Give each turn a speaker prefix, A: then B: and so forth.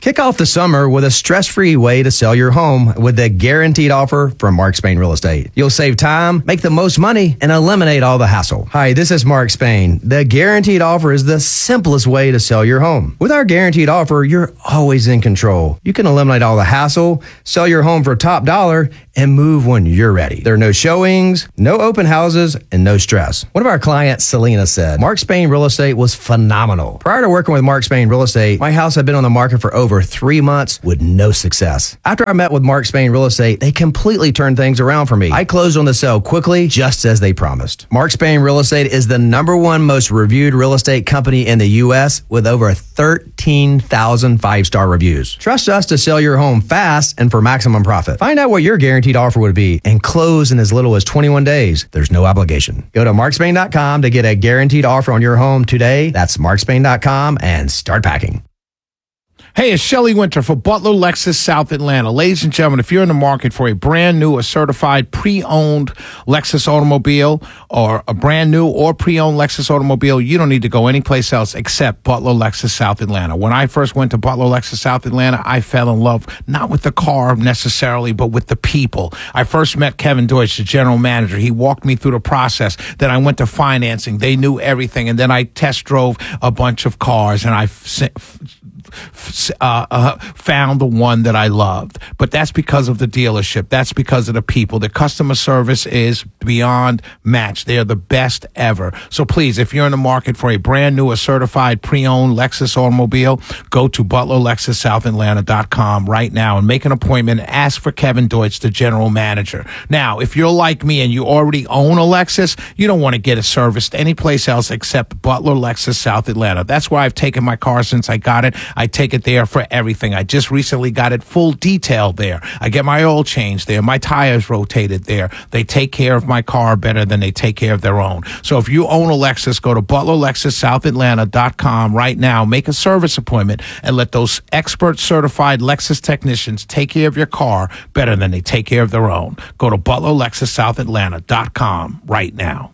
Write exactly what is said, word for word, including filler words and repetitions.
A: Kick off the summer with a stress-free way to sell your home with the guaranteed offer from Mark Spain Real Estate. You'll save time, make the most money, and eliminate all the hassle. Hi, this is Mark Spain. The guaranteed offer is the simplest way to sell your home. With our guaranteed offer, you're always in control. You can eliminate all the hassle, sell your home for top dollar, and move when you're ready. There are no showings, no open houses, and no stress. One of our clients, Selena, said, Mark Spain Real Estate was phenomenal. Prior to working with Mark Spain Real Estate, my house had been on the market for over three months with no success. After I met with Mark Spain Real Estate, they completely turned things around for me. I closed on the sale quickly, just as they promised. Mark Spain Real Estate is the number one most reviewed real estate company in the U S with over thirteen thousand five-star reviews. Trust us to sell your home fast and for maximum profit. Find out what your guaranteed offer would be and close in as little as twenty-one days. There's no obligation. Go to mark spain dot com to get a guaranteed offer on your home today. That's mark spain dot com and start packing.
B: Hey, it's Shelley Winter for Butler Lexus South Atlanta. Ladies and gentlemen, if you're in the market for a brand new or certified pre-owned Lexus automobile or a brand new or pre-owned Lexus automobile, you don't need to go anyplace else except Butler Lexus South Atlanta. When I first went to Butler Lexus South Atlanta, I fell in love, not with the car necessarily, but with the people. I first met Kevin Deutsch, the general manager. He walked me through the process. Then I went to financing. They knew everything. And then I test drove a bunch of cars, and I Uh, uh, found the one that I loved. But that's because of the dealership. That's because of the people. The customer service is beyond match. They're the best ever. So please, if you're in the market for a brand new or certified pre-owned Lexus automobile, go to butler lexus south atlanta dot com right now and make an appointment and ask for Kevin Deutsch, the general manager. Now, if you're like me and you already own a Lexus, you don't want to get it serviced anyplace else except Butler Lexus South Atlanta. That's why I've taken my car since I got it. I take it there for everything. I just recently got it full detailed there. I get my oil changed there. My tires rotated there. They take care of my car better than they take care of their own. So if you own a Lexus, go to butler lexus south atlanta dot com right now. Make a service appointment and let those expert certified Lexus technicians take care of your car better than they take care of their own. Go to butler lexus south atlanta dot com right now.